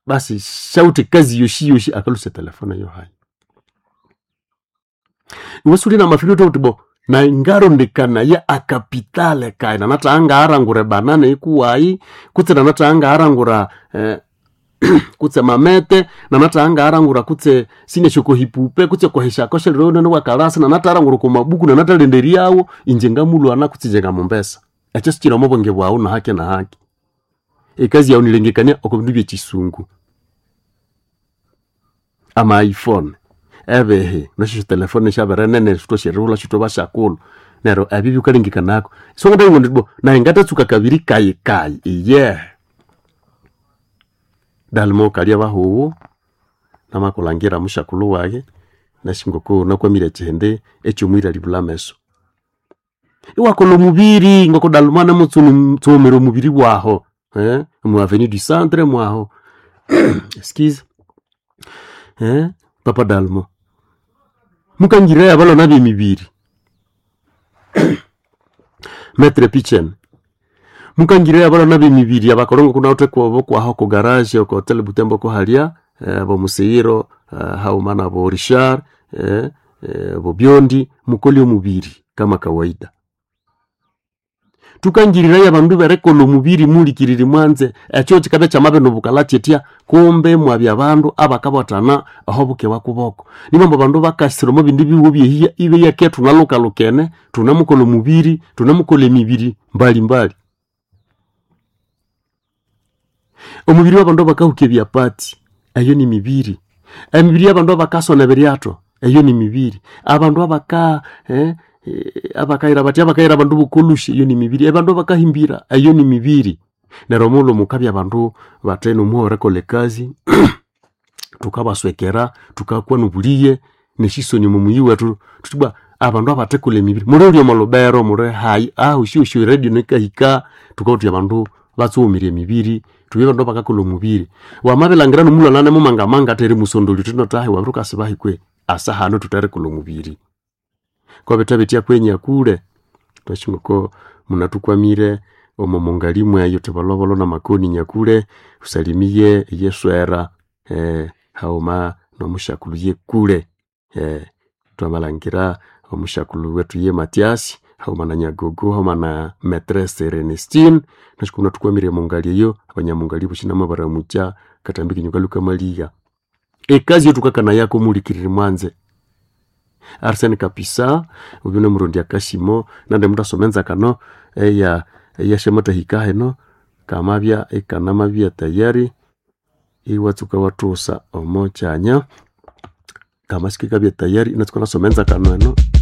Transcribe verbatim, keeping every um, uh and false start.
basi shauti kazi yoshi yoshi akaluse telefone yo hai iwasuli na mafiri utibo na ingaro ndikana ya akapitale kai na nata anga arangure banana ikuwai kutse na nata anga arangura eh, kutse mamete na nata anga arangura kutse sine shoko hipupe kutse kohesha koshe rona wa kalasa na nata arangura ku mabuku na nata lenderi yawo injenga mulu ana kutse jenga mombesa acha sikira mobonge bwawo na hake na hake ekazi yawo nilengekania okobindubye chisungu ama iPhone ebehe nasho telefone shabaranene tutosherula chitobasha kuno nero abibi ukalingika nako so ngada ngo na ingata tsuka kabiri kai kai yeah dalmo kalia baho na makulangira mushakulu wake na shingoko na kwamira chende echumwira libulameso iwa kolo mubiri ngoko dalmana mutsunu tsomero mubiri waho eh mu avenue du centre mwaho excuse eh papa dalmo mukangira abalo nabi mibiri metre pichen mukangira abalo nabi mibiri abakorongo kuna ote kwa kwa hoko garage ko hotel Butembo ko halia abo Museiro haumana bo Richard eh bo Biondi mukoli mubiri kama kawaida tukangirira ya bandu bereko lo mubiri muri kiriri mwanze echo chikabe chamabe no bukalati etia kombe mwabya bandu abakabatana aho buke bakuboko nimambo bandu bakasiro mo bindi biwo bye ibe yake tunaloka lokene tunamukolo mubiri tunamukole mibiri mbali mbali omubiri w'abandu bakahuke bya pati ayo ni mibiri emibiri y'abandu bakasona beriato ayo ni mibiri abandu abaka eh abakaira bati abakaira bandu bukulushi iyo ni mibiri abandu bakahimbira ayo ni mibiri neromulo mukabya abandu bateno muhore kole kazi tukabaswekera tukakuwa nubuliye neshisonye mu muyiwe tu tuba abandu abatekole mibiri muri yo malobero muri hai ah ushushu radio nekahika tukauti abandu batsumire mibiri tubiye bandu bakakolo mubiri wamabelangirana no mulana nane mu manga manga tere musondoli tunotahe waruka sibahi kwe asa hano tutare kolo mubiri kwa betabetia kwenya kule twashingoko munatukwamire omomongalimwe ayo tebalobolo na makoni nyakule usalimiye Yesu era eh hauma no mushakuluye kule eh twabalangira omushakulu wetu ye Matiasi hauma na Nyagogo hauma na Maîtresse Ernestine nashikuna tukwamire mongali yo abanyamongali bushina mabara mucha katambiki nyukaluka maliga ekazi yo tukakana yako mulikiriri mwanze Arsene Kapisa ubino murundi akashimo nande mutasomenza kano eya eya shemata hikahe no kamabya ekana mabya tayari iwatuka watusa omochanya kama sikika bya tayari natsuka nasomenza kano no